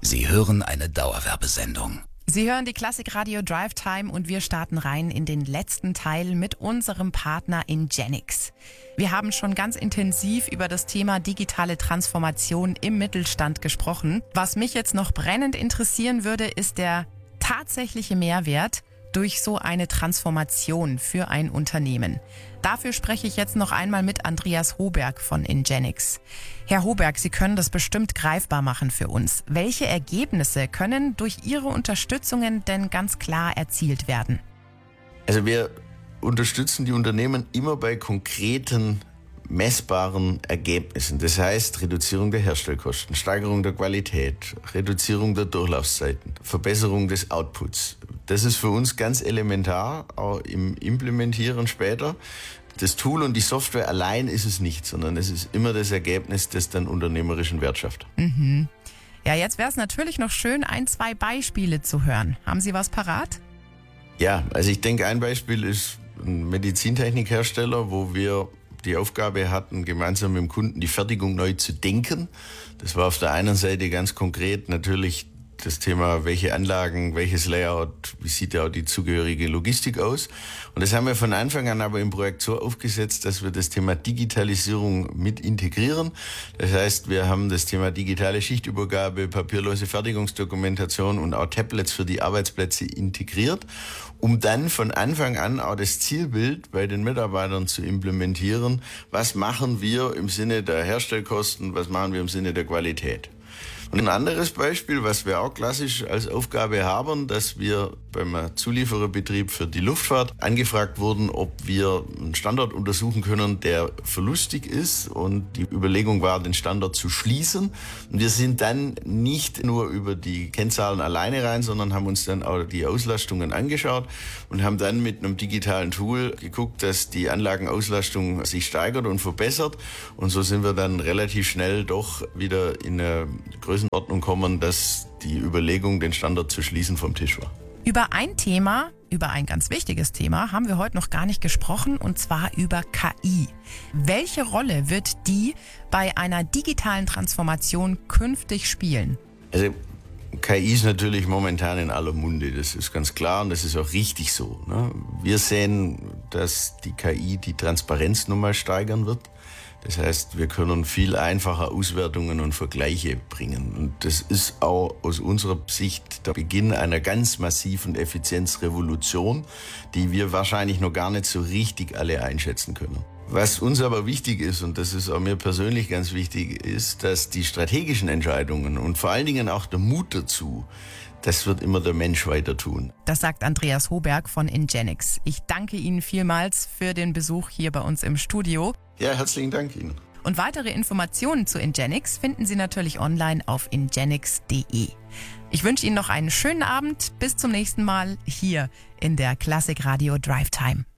Sie hören eine Dauerwerbesendung. Sie hören die Klassik Radio Drive Time und wir starten rein in den letzten Teil mit unserem Partner Ingenix. Wir haben schon ganz intensiv über das Thema digitale Transformation im Mittelstand gesprochen. Was mich jetzt noch brennend interessieren würde, ist der tatsächliche Mehrwert durch so eine Transformation für ein Unternehmen. Dafür spreche ich jetzt noch einmal mit Andreas Hoberg von Ingenix. Herr Hoberg, Sie können das bestimmt greifbar machen für uns. Welche Ergebnisse können durch Ihre Unterstützungen denn ganz klar erzielt werden? Also wir unterstützen die Unternehmen immer bei konkreten, messbaren Ergebnissen. Das heißt Reduzierung der Herstellkosten, Steigerung der Qualität, Reduzierung der Durchlaufzeiten, Verbesserung des Outputs. Das ist für uns ganz elementar, auch im Implementieren später. Das Tool und die Software allein ist es nicht, sondern es ist immer das Ergebnis, das dann unternehmerischen Wert schafft. Mhm. Ja, jetzt wäre es natürlich noch schön, 1-2 Beispiele zu hören. Haben Sie was parat? Ja, also ich denke, ein Beispiel ist ein Medizintechnikhersteller, wo wir die Aufgabe hatten, gemeinsam mit dem Kunden die Fertigung neu zu denken. Das war auf der einen Seite ganz konkret natürlich das Thema, welche Anlagen, welches Layout, wie sieht ja auch die zugehörige Logistik aus. Und das haben wir von Anfang an aber im Projekt so aufgesetzt, dass wir das Thema Digitalisierung mit integrieren. Das heißt, wir haben das Thema digitale Schichtübergabe, papierlose Fertigungsdokumentation und auch Tablets für die Arbeitsplätze integriert, um dann von Anfang an auch das Zielbild bei den Mitarbeitern zu implementieren. Was machen wir im Sinne der Herstellkosten, was machen wir im Sinne der Qualität? Und ein anderes Beispiel, was wir auch klassisch als Aufgabe haben, dass wir beim Zuliefererbetrieb für die Luftfahrt angefragt wurden, ob wir einen Standort untersuchen können, der verlustig ist. Und die Überlegung war, den Standort zu schließen. Und wir sind dann nicht nur über die Kennzahlen alleine rein, sondern haben uns dann auch die Auslastungen angeschaut und haben dann mit einem digitalen Tool geguckt, dass die Anlagenauslastung sich steigert und verbessert. Und so sind wir dann relativ schnell doch wieder in eine Größenordnung kommen, dass die Überlegung, den Standort zu schließen, vom Tisch war. Über ein ganz wichtiges Thema, haben wir heute noch gar nicht gesprochen, und zwar über KI. Welche Rolle wird die bei einer digitalen Transformation künftig spielen? Also KI ist natürlich momentan in aller Munde, das ist ganz klar und das ist auch richtig so. Ne? Wir sehen, dass die KI die Transparenz nochmal steigern wird. Das heißt, wir können viel einfacher Auswertungen und Vergleiche bringen. Und das ist auch aus unserer Sicht der Beginn einer ganz massiven Effizienzrevolution, die wir wahrscheinlich noch gar nicht so richtig alle einschätzen können. Was uns aber wichtig ist, und das ist auch mir persönlich ganz wichtig, ist, dass die strategischen Entscheidungen und vor allen Dingen auch der Mut dazu, das wird immer der Mensch weiter tun. Das sagt Andreas Hoberg von Ingenix. Ich danke Ihnen vielmals für den Besuch hier bei uns im Studio. Ja, herzlichen Dank Ihnen. Und weitere Informationen zu Ingenix finden Sie natürlich online auf ingenix.de. Ich wünsche Ihnen noch einen schönen Abend. Bis zum nächsten Mal hier in der Klassik Radio Drive Time.